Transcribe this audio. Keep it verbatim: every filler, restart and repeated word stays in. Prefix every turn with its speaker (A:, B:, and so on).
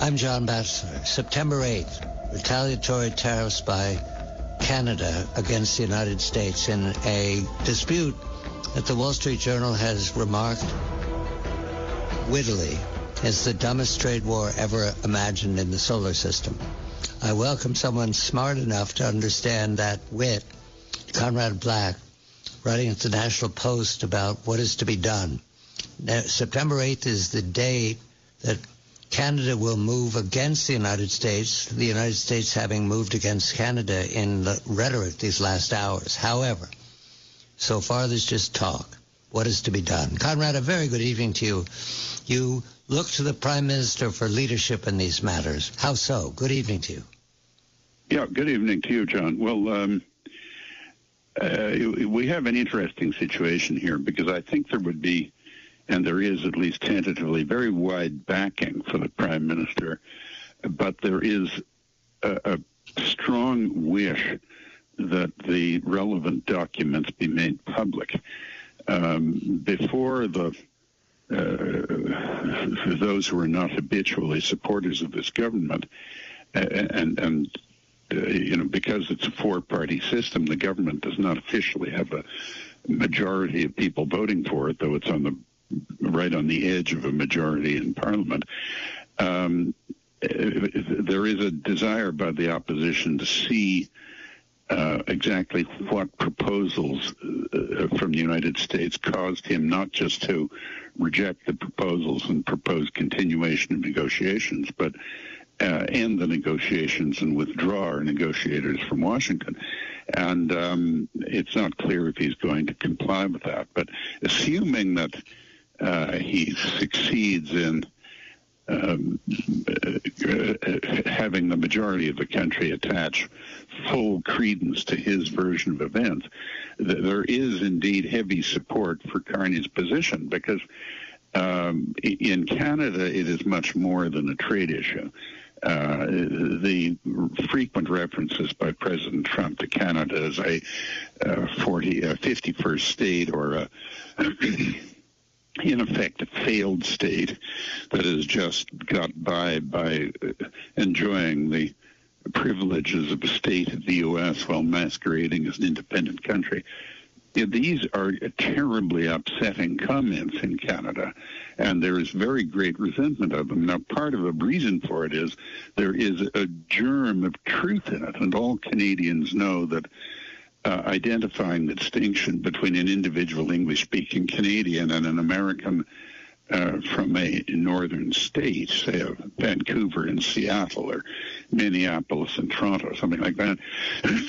A: I'm John Batchelor. September eighth, retaliatory tariffs by Canada against the United States in a dispute that the Wall Street Journal has remarked wittily is the dumbest trade war ever imagined in the solar system. I welcome someone smart enough to understand that wit, Conrad Black, writing at the National Post about what is to be done. Now, September eighth is the day that Canada will move against the United States, the United States having moved against Canada in the rhetoric these last hours. However, so far there's just talk. What is to be done? Conrad, a very good evening to you. You look to the Prime Minister for leadership in these matters. How so? Good evening to you.
B: Yeah, good evening to you, John. Well, um, uh, we have an interesting situation here because I think there would be, and there is at least tentatively, very wide backing for the Prime Minister, but there is a, a strong wish that the relevant documents be made public. Um, before the uh, those who are not habitually supporters of this government, and, and uh, you know, because it's a four-party system, the government does not officially have a majority of people voting for it, though it's on the right on the edge of a majority in Parliament. Um, there is a desire by the opposition to see uh, exactly what proposals uh, from the United States caused him not just to reject the proposals and propose continuation of negotiations, but uh, end the negotiations and withdraw our negotiators from Washington. And um, it's not clear if he's going to comply with that. But assuming that Uh, he succeeds in um, uh, having the majority of the country attach full credence to his version of events, th- there is indeed heavy support for Carney's position because um, in Canada it is much more than a trade issue. Uh, the frequent references by President Trump to Canada as a uh, forty, uh, fifty-first state or a in effect, a failed state that has just got by by enjoying the privileges of a state of the U S while masquerading as an independent country. These are terribly upsetting comments in Canada, and there is very great resentment of them. Now, part of the reason for it is there is a germ of truth in it, and all Canadians know that Uh, identifying the distinction between an individual English-speaking Canadian and an American uh, from a northern state, say of Vancouver and Seattle or Minneapolis and Toronto, something like that,